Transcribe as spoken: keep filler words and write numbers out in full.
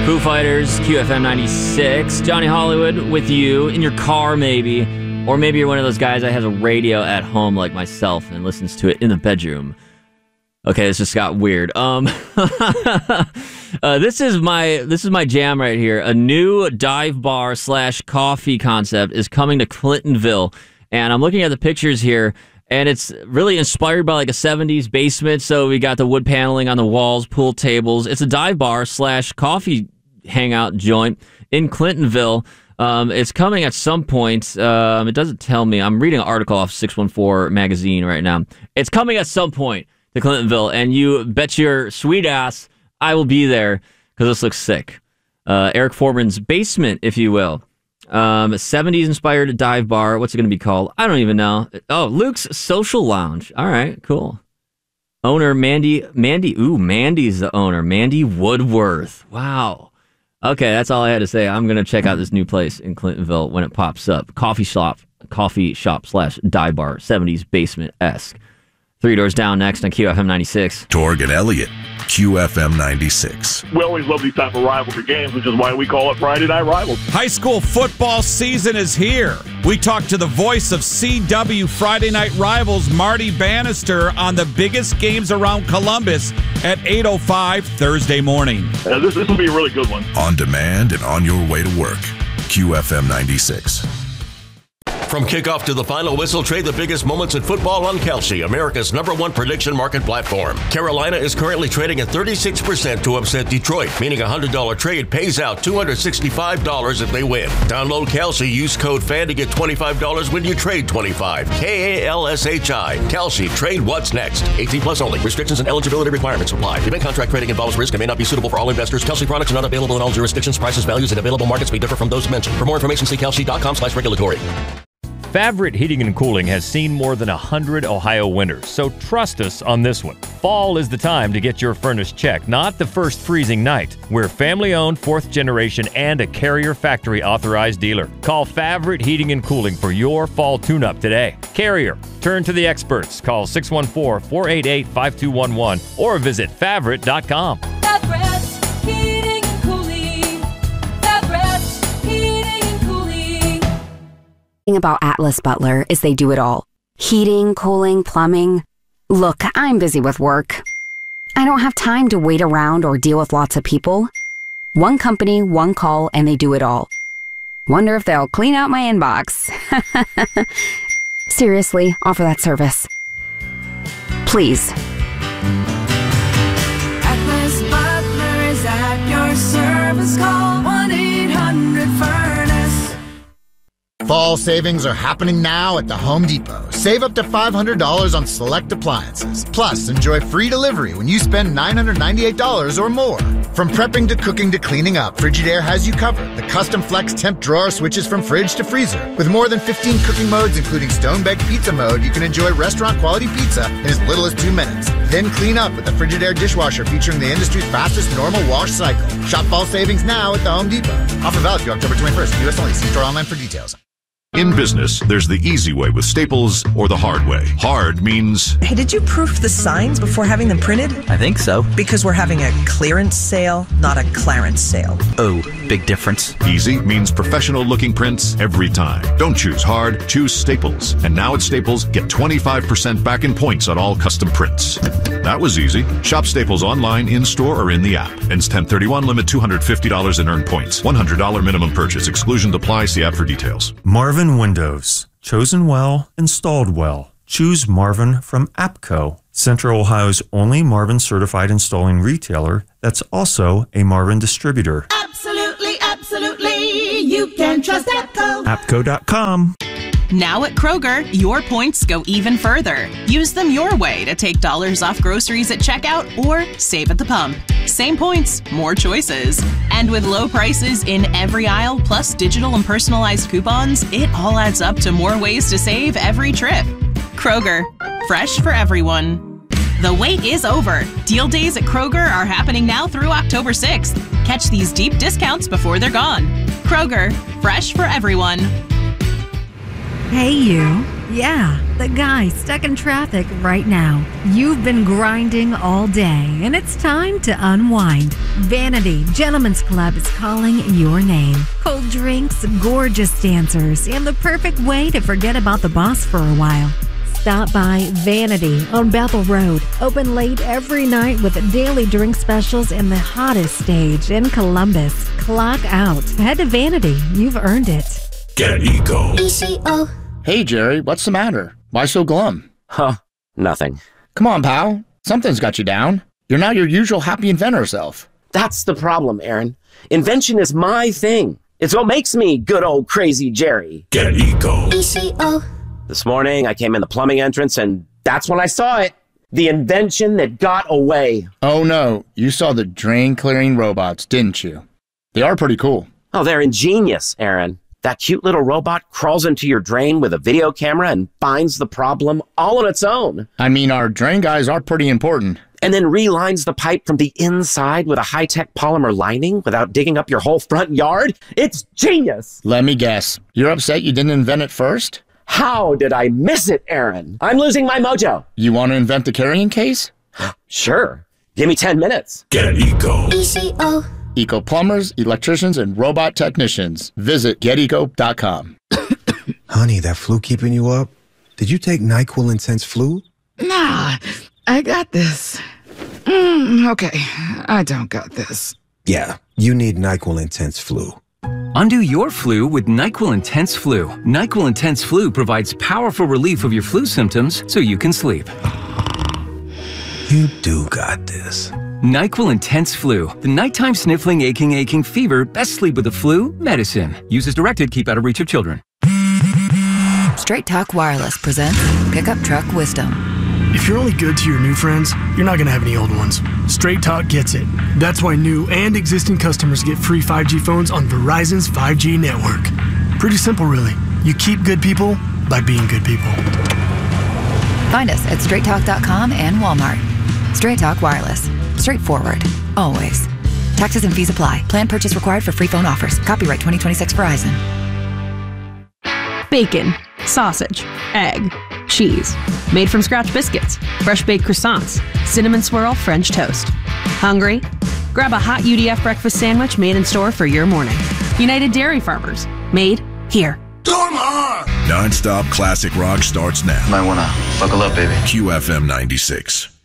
Foo Fighters, Q F M ninety-six. Johnny Hollywood with you in your car, maybe. Or maybe you're one of those guys that has a radio at home like myself and listens to it in the bedroom. Okay, this just got weird. Um, uh, this is my this is my jam right here. A new dive bar slash coffee concept is coming to Clintonville, and I'm looking at the pictures here, and it's really inspired by like a seventies basement. So we got the wood paneling on the walls, pool tables. It's a dive bar slash coffee hangout joint in Clintonville. Um, it's coming at some point. Um, it doesn't tell me. I'm reading an article off six one four magazine right now. It's coming at some point to Clintonville, and you bet your sweet ass I will be there because this looks sick. Uh, Eric Foreman's basement, if you will. Um, seventies inspired dive bar. What's it going to be called? I don't even know. Oh, Luke's Social Lounge. All right, cool. Owner Mandy. Mandy. Ooh, Mandy's the owner. Mandy Woodworth. Wow. Okay, that's all I had to say. I'm going to check out this new place in Clintonville when it pops up. Coffee shop, coffee shop slash dive bar, seventies basement-esque. Three Doors Down next on Q F M ninety-six. Torg and Elliott, Q F M ninety-six. We always love these type of rivalry games, which is why we call it Friday Night Rivals. High school football season is here. We talked to the voice of C W Friday Night Rivals, Marty Bannister, on the biggest games around Columbus at eight oh five Thursday morning. Uh, this this will be a really good one. On demand and on your way to work, Q F M ninety-six. From kickoff to the final whistle, trade the biggest moments in football on Kalshi, America's number one prediction market platform. Carolina is currently trading at thirty-six percent to upset Detroit, meaning a one hundred dollars trade pays out two hundred sixty-five dollars if they win. Download Kalshi, use code FAN to get twenty-five dollars when you trade twenty-five dollars. K A L S H I. Kalshi, trade what's next. eighteen plus only. Restrictions and eligibility requirements apply. Event contract trading involves risk and may not be suitable for all investors. Kalshi products are not available in all jurisdictions. Prices, values, and available markets may differ from those mentioned. For more information, see kalshi.com slash regulatory. Favorite Heating and Cooling has seen more than one hundred Ohio winters, so trust us on this one. Fall is the time to get your furnace checked, not the first freezing night. We're family-owned, fourth generation, and a Carrier factory authorized dealer. Call Favorite Heating and Cooling for your fall tune-up today. Carrier, turn to the experts. Call six one four, four eight eight, five two one one or visit favorite dot com. About Atlas Butler is they do it all. Heating, cooling, plumbing. Look, I'm busy with work. I don't have time to wait around or deal with lots of people. One company, one call, and they do it all. Wonder if they'll clean out my inbox. Seriously, offer that service. Please. Atlas Butler is at your service. Call one eight hundred furnace. Fall savings are happening now at the Home Depot. Save up to five hundred dollars on select appliances. Plus, enjoy free delivery when you spend nine hundred ninety-eight dollars or more. From prepping to cooking to cleaning up, Frigidaire has you covered. The custom flex temp drawer switches from fridge to freezer. With more than fifteen cooking modes, including stone-baked pizza mode, you can enjoy restaurant-quality pizza in as little as two minutes. Then clean up with the Frigidaire dishwasher featuring the industry's fastest normal wash cycle. Shop fall savings now at the Home Depot. Offer valid through October twenty-first. U S only. See store online for details. In business, there's the easy way with Staples or the hard way. Hard means... Hey, did you proof the signs before having them printed? I think so. Because we're having a clearance sale, not a Clarence sale. Oh, big difference. Easy means professional-looking prints every time. Don't choose hard, choose Staples. And now at Staples, get twenty-five percent back in points on all custom prints. That was easy. Shop Staples online, in-store, or in the app. Ends ten thirty-one, limit two hundred fifty dollars in earned points. one hundred dollars minimum purchase. Exclusions apply. See app for details. Marvin Windows. Chosen well, installed well. Choose Marvin from APCO, Central Ohio's only Marvin certified installing retailer that's also a Marvin distributor. Absolutely, absolutely. You can trust APCO. APCO dot com. Now at Kroger, your points go even further. Use them your way to take dollars off groceries at checkout or save at the pump. Same points, more choices. And with low prices in every aisle, plus digital and personalized coupons, it all adds up to more ways to save every trip. Kroger, fresh for everyone. The wait is over. Deal days at Kroger are happening now through October sixth. Catch these deep discounts before they're gone. Kroger, fresh for everyone. Hey, you. Yeah, the guy stuck in traffic right now. You've been grinding all day, and it's time to unwind. Vanity Gentlemen's Club is calling your name. Cold drinks, gorgeous dancers, and the perfect way to forget about the boss for a while. Stop by Vanity on Bethel Road. Open late every night with daily drink specials and the hottest stage in Columbus. Clock out. Head to Vanity. You've earned it. Get Eco. E C O. Hey, Jerry, what's the matter? Why so glum? Huh, nothing. Come on, pal. Something's got you down. You're not your usual happy inventor self. That's the problem, Aaron. Invention is my thing. It's what makes me good old crazy Jerry. Get Eco. E C O. This morning, I came in the plumbing entrance, and that's when I saw it. The invention that got away. Oh, no. You saw the drain-clearing robots, didn't you? They are pretty cool. Oh, they're ingenious, Aaron. That cute little robot crawls into your drain with a video camera and finds the problem all on its own. I mean, our drain guys are pretty important. And then relines the pipe from the inside with a high-tech polymer lining without digging up your whole front yard. It's genius. Let me guess. You're upset you didn't invent it first? How did I miss it, Aaron? I'm losing my mojo. You want to invent the carrying case? Sure. Give me ten minutes. Get Eco. E C O. Eco plumbers, electricians, and robot technicians. Visit get eco dot com. Honey, that flu keeping you up? Did you take NyQuil Intense Flu? Nah, I got this. Mm, okay, I don't got this. Yeah, you need NyQuil Intense Flu. Undo your flu with NyQuil Intense Flu. NyQuil Intense Flu provides powerful relief of your flu symptoms so you can sleep. You do got this. NyQuil Intense Flu. The nighttime sniffling, aching, aching fever. Best sleep with the flu medicine. Use as directed. Keep out of reach of children. Straight Talk Wireless presents Pickup Truck Wisdom. If you're only good to your new friends, you're not going to have any old ones. Straight Talk gets it. That's why new and existing customers get free five G phones on Verizon's five G network. Pretty simple, really. You keep good people by being good people. Find us at straight talk dot com and Walmart. Straight Talk Wireless. Straightforward. Always. Taxes and fees apply. Plan purchase required for free phone offers. Copyright twenty twenty-six Verizon. Bacon, sausage, egg, cheese, made from scratch biscuits, fresh baked croissants, cinnamon swirl French toast. Hungry? Grab a hot U D F breakfast sandwich made in store for your morning. United Dairy Farmers. Made here. Come on! Non-stop classic rock starts now. Might wanna buckle up, baby. Q F M ninety-six.